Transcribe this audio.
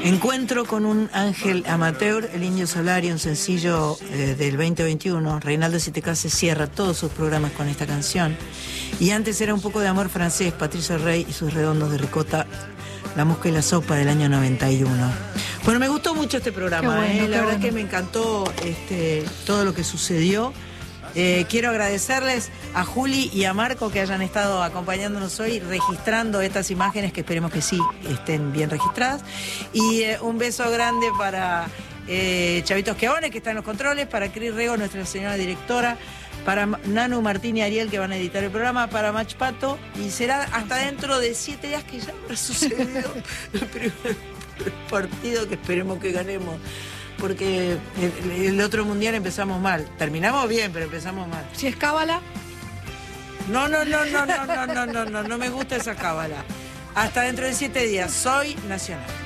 Encuentro con un ángel amateur, El Indio Solari, un sencillo del 2021. Reinaldo Si Te Cases cierra todos sus programas con esta canción. Y antes era Un Poco de Amor Francés, Patricio Rey y sus redondos de ricota, La Mosca y la Sopa del año 91. Bueno, me gustó mucho este programa, bueno, la verdad que me encantó todo lo que sucedió. Quiero agradecerles a Juli y a Marco que hayan estado acompañándonos hoy, registrando estas imágenes, que esperemos que sí estén bien registradas. Y un beso grande para Chavito Schiavone, que está en los controles, para Cris Rego, nuestra señora directora, para Nanu, Martín y Ariel, que van a editar el programa, para Mach Pato, y será hasta dentro de 7 días que ya habrá sucedido el primer partido, que esperemos que ganemos. Porque el otro mundial empezamos mal. Terminamos bien, pero empezamos mal. ¿Si es cábala? No me gusta esa cábala. Hasta dentro de 7 días. Soy Nacional.